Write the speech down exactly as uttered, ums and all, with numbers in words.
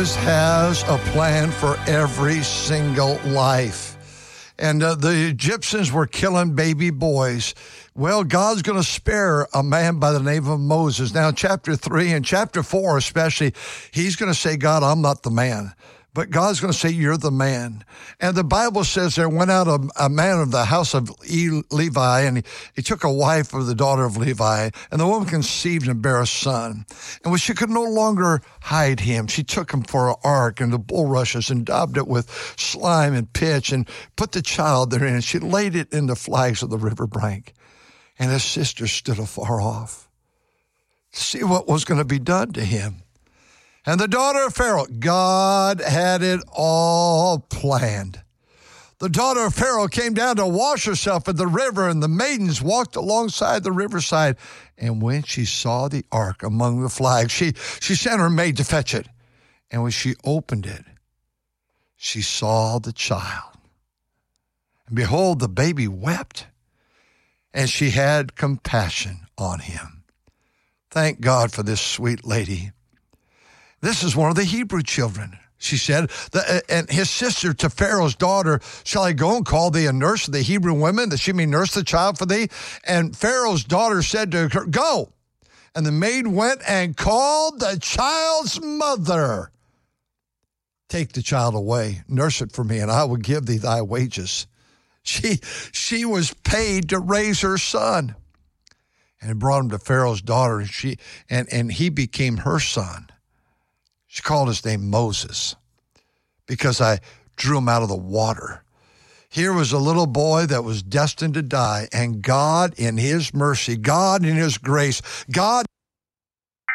Has a plan for every single life. And uh, the Egyptians were killing baby boys. Well, God's going to spare a man by the name of Moses. Now, chapter three and chapter four especially, he's going to say, God, I'm not the man. But God's going to say, you're the man. And the Bible says there went out a, a man of the house of e- Levi, and he, he took a wife of the daughter of Levi, and the woman conceived and bare a son. And when she could no longer hide him, she took him for an ark and the bulrushes and daubed it with slime and pitch and put the child therein, and she laid it in the flags of the river brink. And his sister stood afar off to see what was going to be done to him. And the daughter of Pharaoh, God had it all planned. The daughter of Pharaoh came down to wash herself in the river, and the maidens walked alongside the riverside. And when she saw the ark among the flags, she, she sent her maid to fetch it. And when she opened it, she saw the child. And behold, the baby wept, and she had compassion on him. Thank God for this sweet lady. This is one of the Hebrew children, she said. The, and his sister to Pharaoh's daughter, shall I go and call thee a nurse of the Hebrew women, that she may nurse the child for thee? And Pharaoh's daughter said to her, go. And the maid went and called the child's mother. Take the child away, nurse it for me, and I will give thee thy wages. She, she was paid to raise her son. And brought him to Pharaoh's daughter, and, she, and, and he became her son. She called his name Moses because I drew him out of the water. Here was a little boy that was destined to die, and God in his mercy, God in his grace, God